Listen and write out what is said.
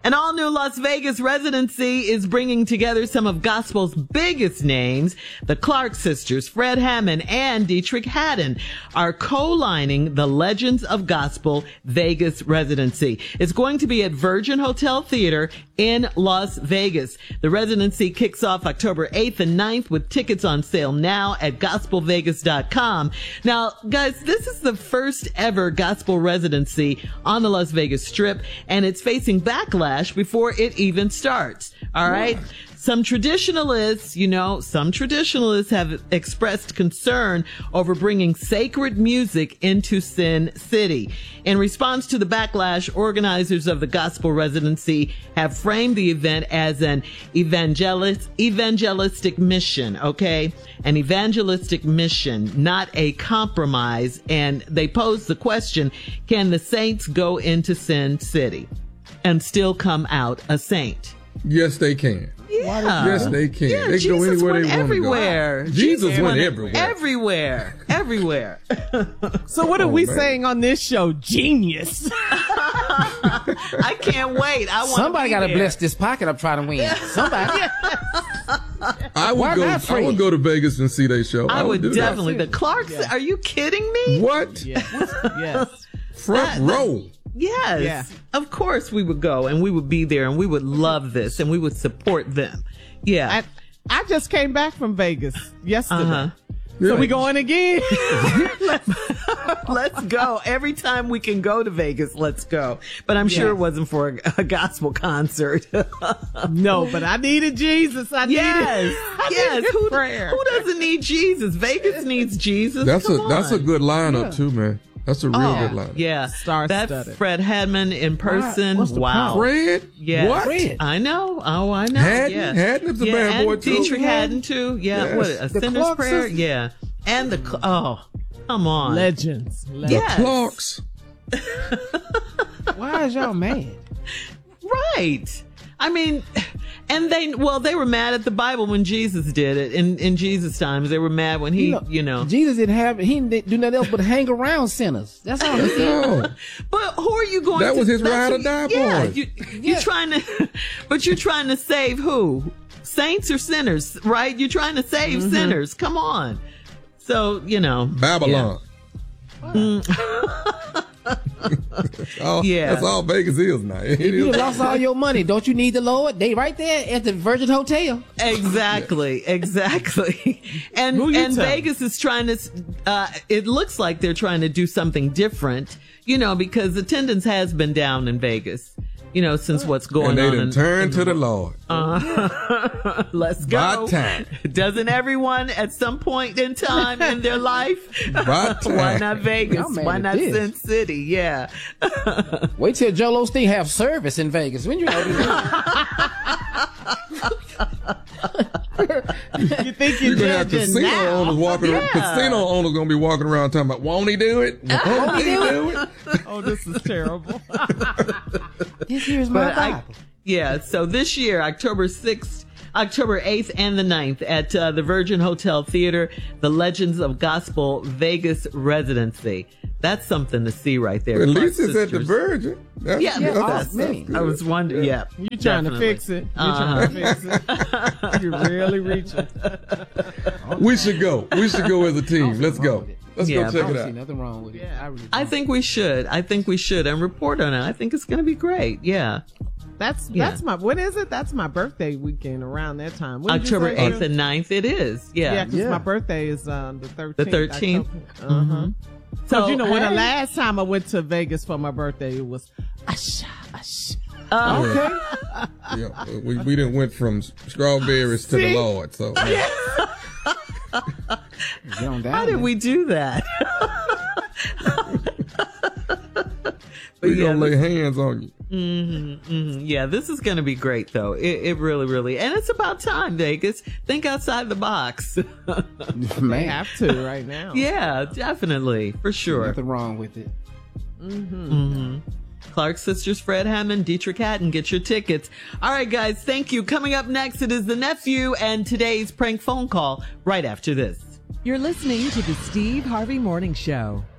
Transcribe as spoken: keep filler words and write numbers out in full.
An all-new Las Vegas residency is bringing together some of gospel's biggest names. The Clark sisters, Fred Hammond and Dietrich Haddon, are co-lining the Legends of Gospel Vegas residency. It's going to be at Virgin Hotel Theater in Las Vegas. The residency kicks off October eighth and ninth with tickets on sale now at gospel vegas dot com. Now, guys, this is the first ever gospel residency on the Las Vegas Strip, and it's facing backlash before it even starts. All right. What? Some traditionalists, you know, some traditionalists have expressed concern over bringing sacred music into Sin City. In response to the backlash, organizers of the gospel residency have framed the event as an evangelist, evangelistic mission, okay? An evangelistic mission, not a compromise. And they pose the question, can the saints go into Sin City and still come out a saint? Yes, they can. Yeah. Yes, they can. Yeah, they Jesus go anywhere went they want everywhere. to go. Jesus, Jesus went everywhere. Everywhere. Everywhere. So what are oh, we man. saying on this show? Genius. I can't wait. I want Somebody got to there. bless this pocket I'm trying to win. Somebody. I would Why go. not I would go to Vegas and see their show. I, I would, would do definitely. that. The Clarks. Yeah. Are you kidding me? What? Yes. Yes. Front That- row. Yes. Yeah. Of course we would go and we would be there and we would love this and we would support them. Yeah. I, I just came back from Vegas yesterday. Uh-huh. So we going again? let's, let's go. Every time we can go to Vegas, let's go. But I'm sure Yes. it wasn't for a, a gospel concert. No, but I needed Jesus. I needed, Yes. I yes. needed Who, prayer. who doesn't need Jesus? Vegas needs Jesus. That's Come a that's a on. good lineup Yeah. too, man. That's a real Oh, good lineup. yeah. Star-studded. That's Fred Hammond in person. What's the Wow. Fred? Yeah. What? Fred. I know. Oh, I know. Haddon? Yeah. Haddon's a yeah, bad and boy, too. Dietrich Haddon too. Yeah. Yes. What? A The sinner's Clark prayer. sisters? Yeah. And the Cl- oh, come on. Legends. Legends. The Yes. Clarks. Why is y'all mad? Right. I mean, and they well, they were mad at the Bible when Jesus did it. In in Jesus' times, they were mad when he, you know. Jesus didn't have, he didn't do nothing else but hang around sinners. That's all he did. No. But who are you going That to? was his that's ride or who- die Yeah, boy. you, you're trying to, but you're trying to save who? Saints or sinners, right? You're trying to save Mm-hmm. sinners. Come on. So, you know. Babylon. that's, all, Yeah. that's all Vegas is now. It If you is. lost all your money, don't you need the Lord? They right there at the Virgin Hotel. Exactly, exactly. And Who you and tell? Vegas is trying to, uh, it looks like they're trying to do something different, you know, because attendance has been down in Vegas, you know, since what's going And they on. done in- turned to the Lord. Uh, let's By go. time. Doesn't everyone at some point in time in their life? By time. Why not Vegas? Y'all mad Why at not this. Sin City? Yeah. Wait till Joel Osteen have service in Vegas. When you know You think You're you're gonna have judging casino now? owners walking around. Yeah. Casino owners gonna be walking around talking about, won't he do it? Won't he do it? Oh, this is terrible. this here's my But I, Bible. yeah, so this year, October sixth, October eighth and the ninth at uh, the Virgin Hotel Theater, the Legends of Gospel Vegas residency. That's something to see right there. At Clark least it's at the sisters. Virgin. That's, Yeah, that's, that's, that's good. I was wondering. Yeah, You trying definitely. to fix it. You Uh-huh. trying to fix it. You're really reaching. We should go. We should go as a team. Let's go. Let's Yeah, go I check don't it see out. nothing wrong with it. Yeah. I, really I don't. think we should. I think we should and report on it. I think it's going to be great. Yeah. That's Yeah. that's my what is it? That's my birthday weekend around that time. What did you October say, eighth Drew? and ninth it is. Yeah. Yeah, because Yeah. my birthday is um, the thirteenth. The thirteenth. Uh huh. So, you know, when the hey. last time I went to Vegas for my birthday, it was Usher, Usher. Oh, Okay. Yeah, we, we didn't went from strawberries to the See? Lord. So Get on down how did there. we do that? But we yeah, gonna lay hands on you. mhm, yeah, this is going to be great, though. It, it really, really, and it's about time, Vegas. Think outside the box. They Man, have to right now. Yeah, definitely, for sure. nothing wrong with it. Clark sisters, Fred Hammond, Dietrich Haddon, get your tickets. All right, guys, thank you. Coming up next, it is the nephew and today's prank phone call right after this. You're listening to the Steve Harvey Morning Show.